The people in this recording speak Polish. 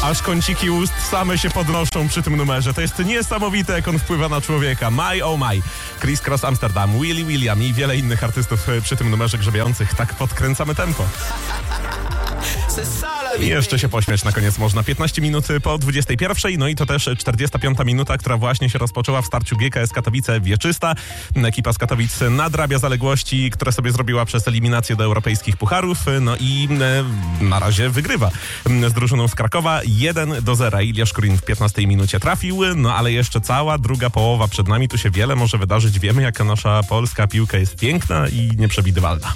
Aż kąciki ust same się podnoszą przy tym numerze. To jest niesamowite, jak on wpływa na człowieka. My oh my. Chris Cross Amsterdam, Willy William i wiele innych artystów przy tym numerze grzebiących. Tak podkręcamy tempo. I jeszcze się pośmiać na koniec można. 15 minut po 21. No i to też 45 minuta, która właśnie się rozpoczęła w starciu GKS Katowice Wieczysta. Ekipa z Katowic nadrabia zaległości, które sobie zrobiła przez eliminację do europejskich pucharów. No i na razie wygrywa z drużyną z Krakowa 1-0. Iliasz Kurin w 15 minucie trafił, no ale jeszcze cała druga połowa przed nami. Tu się wiele może wydarzyć. Wiemy, jaka nasza polska piłka jest piękna i nieprzewidywalna.